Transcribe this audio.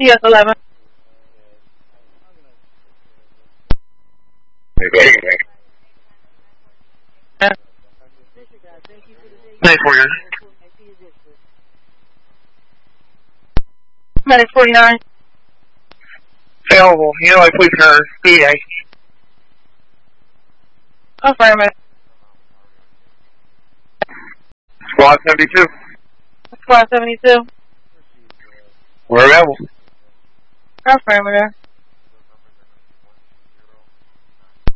CS 11. Medic 49. Medic 49. Available. Eli, please turn. EA. Affirmative. Squad 72. Squad 72. We're available. Affirmative.